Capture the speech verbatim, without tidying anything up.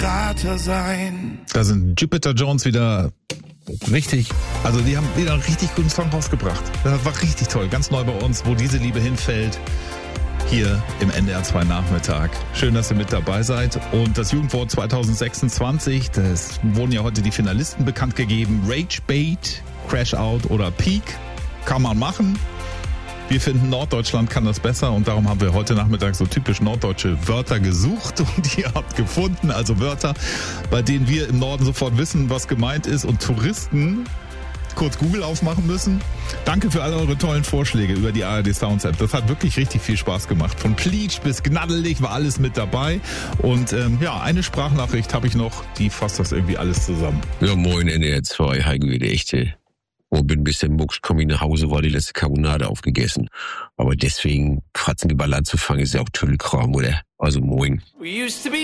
Berater sein. Da sind Jupiter Jones wieder richtig, also die haben wieder einen richtig guten Song rausgebracht. Das war richtig toll, ganz neu bei uns, wo diese Liebe hinfällt. Hier im N D R zwei Nachmittag. Schön, dass ihr mit dabei seid. Und das Jugendwort zwanzig sechsundzwanzig, das wurden ja heute die Finalisten bekannt gegeben. Rage Bait, Crash Out oder Peak kann man machen. Wir finden, Norddeutschland kann das besser und darum haben wir heute Nachmittag so typisch norddeutsche Wörter gesucht und ihr habt gefunden, also Wörter, bei denen wir im Norden sofort wissen, was gemeint ist und Touristen kurz Google aufmachen müssen. Danke für alle eure tollen Vorschläge über die A R D Sounds App. Das hat wirklich richtig viel Spaß gemacht. Von Pleatsch bis Gnaddelig war alles mit dabei. Und ähm, ja, eine Sprachnachricht habe ich noch, die fasst das irgendwie alles zusammen. Ja, moin N D R zwei, Heiko wieder echte. Oh, bin ein bisschen mucksch, komm ich nach Hause, war die letzte Carbonade aufgegessen. Aber deswegen Fratzengeballer anzufangen ist ja auch Tüllkram, oder? Also moin. We used to be